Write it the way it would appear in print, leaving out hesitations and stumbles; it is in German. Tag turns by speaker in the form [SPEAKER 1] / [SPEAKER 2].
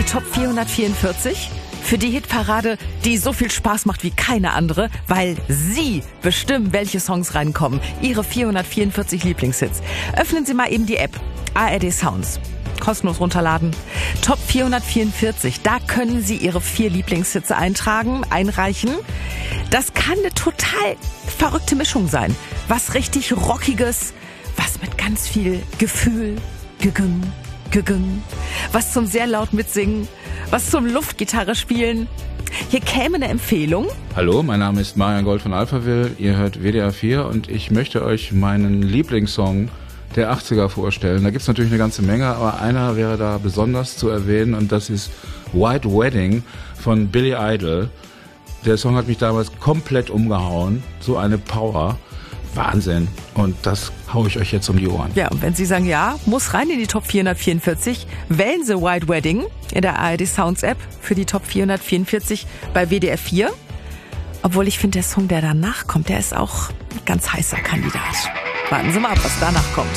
[SPEAKER 1] Top 444 für die Hitparade, die so viel Spaß macht wie keine andere, weil Sie bestimmen, welche Songs reinkommen. Ihre 444 Lieblingshits. Öffnen Sie mal eben die App ARD Sounds. Kostenlos runterladen. Top 444, da können Sie Ihre 4 Lieblingshits einreichen. Das kann eine total verrückte Mischung sein. Was richtig Rockiges, was mit ganz viel Gefühl, Gegüm, was zum sehr laut mitsingen, was zum Luftgitarre spielen. Hier käme eine Empfehlung.
[SPEAKER 2] Hallo, mein Name ist Marian Gold von Alphaville. Ihr hört WDR 4 und ich möchte euch meinen Lieblingssong der 80er vorstellen. Da gibt's natürlich eine ganze Menge, aber einer wäre da besonders zu erwähnen und das ist White Wedding von Billy Idol. Der Song hat mich damals komplett umgehauen. So eine Power. Wahnsinn. Und das haue ich euch jetzt um die Ohren.
[SPEAKER 1] Ja, und wenn Sie sagen, ja, muss rein in die Top 444, wählen Sie White Wedding in der ARD Sounds App für die Top 444 bei WDR 4. Obwohl ich finde, der Song, der danach kommt, der ist auch ein ganz heißer Kandidat. Warten Sie mal ab, was danach kommt.